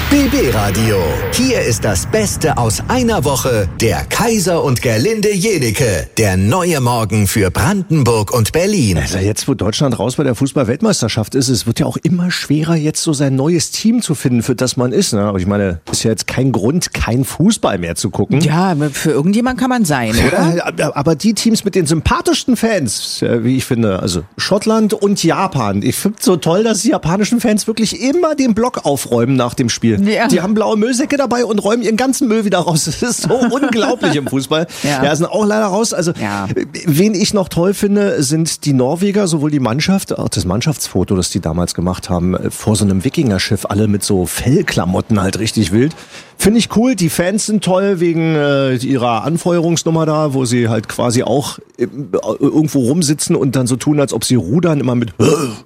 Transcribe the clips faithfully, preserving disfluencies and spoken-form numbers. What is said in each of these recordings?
B B-Radio. Hier ist das Beste aus einer Woche. Der Kaiser und Gerlinde Jenieke. Der neue Morgen für Brandenburg und Berlin. Also jetzt, wo Deutschland raus bei der Fußball-Weltmeisterschaft ist, es wird ja auch immer schwerer, jetzt so sein neues Team zu finden, für das man ist. Ne? Aber ich meine, ist ja jetzt kein Grund, kein Fußball mehr zu gucken. Ja, für irgendjemand kann man sein, oder? Ja, aber die Teams mit den sympathischsten Fans, wie ich finde, also Schottland und Japan. Ich finde es so toll, dass die japanischen Fans wirklich immer den Block aufräumen nach dem Spiel. Ja. Die haben blaue Müllsäcke dabei und räumen ihren ganzen Müll wieder raus. Das ist so unglaublich im Fußball. Ja. ja, sind auch leider raus. Also, ja. Wen ich noch toll finde, sind die Norweger, sowohl die Mannschaft, auch das Mannschaftsfoto, das die damals gemacht haben, vor so einem Wikingerschiff, alle mit so Fellklamotten halt richtig wild. Finde ich cool. Die Fans sind toll wegen äh, ihrer Anfeuerungsnummer da, wo sie halt quasi auch äh, irgendwo rumsitzen und dann so tun, als ob sie rudern, immer mit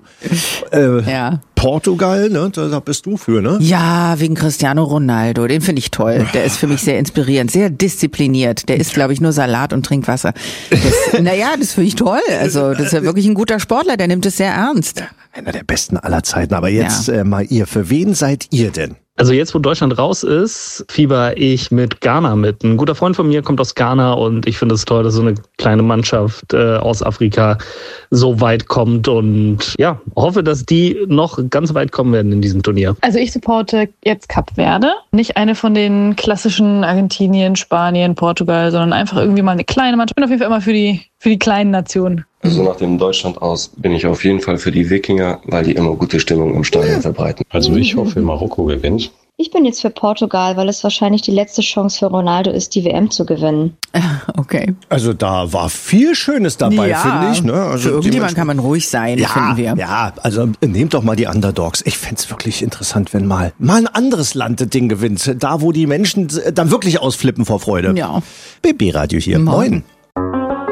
äh, ja. Portugal, ne? Da, da bist du für, ne? Ja, wegen Cristiano Ronaldo. Den finde ich toll. Der ist für mich sehr inspirierend, sehr diszipliniert. Der isst, glaube ich, nur Salat und trinkt Wasser. Das, naja, das finde ich toll. Also das ist ja wirklich ein guter Sportler, der nimmt es sehr ernst. Einer der besten aller Zeiten. Aber jetzt ja. äh, mal ihr. Für wen seid ihr denn? Also jetzt, wo Deutschland raus ist, fieber ich mit Ghana mit. Ein guter Freund von mir kommt aus Ghana und ich finde es toll, dass so eine kleine Mannschaft äh, aus Afrika so weit kommt und ja, hoffe, dass die noch ganz weit kommen werden in diesem Turnier. Also ich supporte jetzt Kap Verde. Nicht eine von den klassischen Argentinien, Spanien, Portugal, sondern einfach irgendwie mal eine kleine Mannschaft. Ich bin auf jeden Fall immer für die, für die kleinen Nationen. Also nach dem Deutschland aus bin ich auf jeden Fall für die Wikinger, weil die immer gute Stimmung im Stadion verbreiten. Also ich hoffe, Marokko gewinnt. Ich bin jetzt für Portugal, weil es wahrscheinlich die letzte Chance für Ronaldo ist, die W M zu gewinnen. Okay. Also da war viel Schönes dabei, ja, finde ich. Ne? Also für irgendjemand kann man ruhig sein, ja, finden wir. Ja, also nehmt doch mal die Underdogs. Ich fände es wirklich interessant, wenn mal, mal ein anderes Land das Ding gewinnt. Da, wo die Menschen dann wirklich ausflippen vor Freude. Ja. B B-Radio hier. Moin. Moin.